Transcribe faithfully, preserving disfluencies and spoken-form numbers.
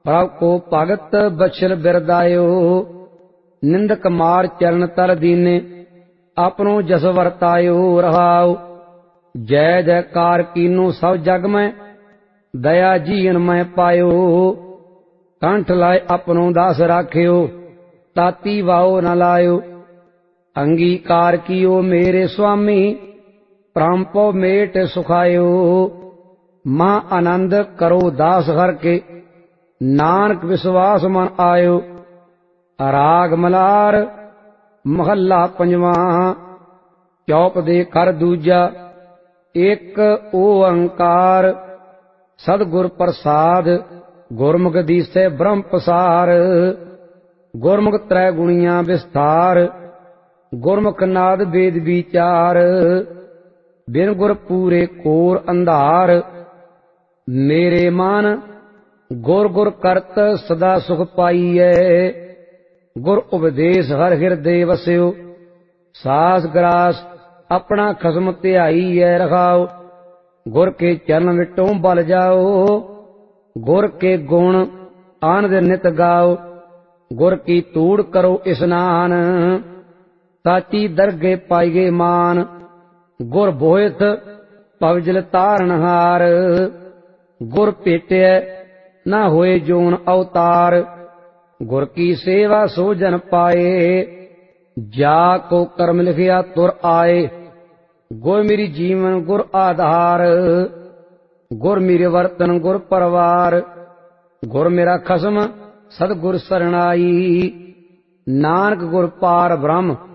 ਪ੍ਰਭ ਕੋ ਭਗਤ ਬਛਲ ਬਿਰਦਾਇਓ। ਨਿੰਦਕ ਮਾਰ ਚਰਨ ਤਲ ਦੀਨੇ ਆਪਣੋ ਜਸ ਵਰਤਾਇਓ ਰਹਾਉ। ਜੈ ਜੈਕਾਰ ਕੀਨੋ ਸਭ ਜਗ ਮੈਂ ਦਇਆ ਜੀਨ ਮੈਂ ਪਾਇਓ। ਕੰਠ ਲਾਏ ਆਪਣੋ ਦਾਸ ਰਾਖਿਓ ਤਾਤੀ ਵਾਓ ਨ ਲਾਇਓ। ਅੰਗੀਕਾਰ ਕੀਓ ਮੇਰੇ ਸੁਆਮੀ ਪ੍ਰਮ ਪਉ ਮੇਟ ਸੁਖਾਇਓ। ਮਹਾ ਆਨੰਦ ਕਰੋ ਦਾਸ ਹਰ ਕੇ ਨਾਨਕ ਵਿਸ਼ਵਾਸ ਮਨ ਆਇਓ। ਰਾਗ ਮਲਾਰ ਮਹੱਲਾ ਪੰਜਵਾਂ। ਚੌਪ ਦੇ ਕਰ ਦੂਜਾ ਇੱਕ ਓੰਕਾਰ ਸਤਿਗੁਰ ਪ੍ਰਸਾਦ। ਗੁਰਮੁਖ ਦੀਸੈ ਬ੍ਰਹਮ ਪਸਾਰ। ਗੁਰਮੁਖ ਤ੍ਰੈ ਗੁਣੀਆਂ ਵਿਸਥਾਰ ਗੁਰਮੁਖ ਨਾਦ ਵੇਦ ਵਿਚਾਰ। ਬਿਨ ਗੁਰ ਪੂਰੇ ਕੋਰ ਅੰਧਾਰ ਮੇਰੇ ਮਨ ਗੁਰ ਗੁਰ ਕਰਤ ਸਦਾ ਸੁਖ ਪਾਈਐ। ਗੁਰ ਉਪਦੇਸ਼ ਹਰ ਹਿਰਦੇ ਵਸਿਓ ਸਾਸ ਗਰਾਸ ਆਪਣਾ ਖਸਮ ਧਿਆਈਐ ਰਖਾਓ। ਗੁਰ ਕੇ ਚਰਨ ਵਿਟੋਂ ਬਲ ਜਾਓ ਗੁਰ ਕੇ ਗੁਣ ਆਨੰਦ ਨਿਤ ਗਾਓ। ਗੁਰ ਕੀ ਧੂੜ ਕਰੋ ਇਸਨਾਨ ਸਾਚੀ ਦਰਗੇ ਪਾਈਏ ਮਾਨ। ਗੁਰ ਬੋਹਿਤ ਭਵਜਲ ਤਾਰਨਹਾਰ ਗੁਰ ਭੇਟਿਐ ਨਾ ਹੋਏ ਜੋਨ ਅਵਤਾਰ। ਗੁਰ ਕੀ ਸੇਵਾ ਸੋ ਜਨ ਪਾਏ ਜਾ ਕੋ ਕਰਮ ਲਿਖਿਆ ਤੁਰ ਆਏ। ਗੁਰ ਮੇਰੀ ਜੀਵਨ ਗੁਰ ਆਧਾਰ ਗੁਰ ਮੇਰੇ ਵਰਤਨ ਗੁਰ ਪਰਵਾਰ। ਗੁਰ ਮੇਰਾ ਖਸਮ ਸਤਿਗੁਰ ਸਰਣਾਈ ਨਾਨਕ ਗੁਰ ਪਾਰ ਬ੍ਰਹਮ